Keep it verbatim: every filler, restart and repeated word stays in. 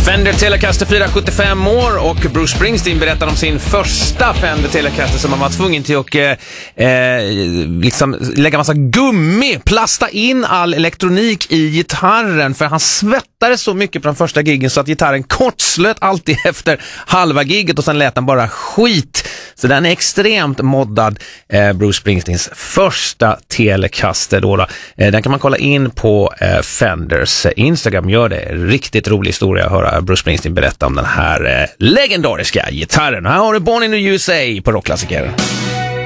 Fender Telecaster fyrahundrasjuttiofem år och Bruce Springsteen berättar om sin första Fender Telecaster som han var tvungen till att eh, liksom lägga massa gummi, plasta in all elektronik i gitarren för han svettade så mycket på den första giggen så att gitarren kortslöt alltid efter halva gigget och sen lät den bara skit. Så den är extremt moddad, eh, Bruce Springsteens första Telecaster då, då. Eh, den kan man kolla in på eh, Fenders Instagram, gör det. Riktigt rolig historia att höra Bruce Springsteen berätta om den här eh, legendariska gitarren. Här har du Born in the U S A på Rockklassiker.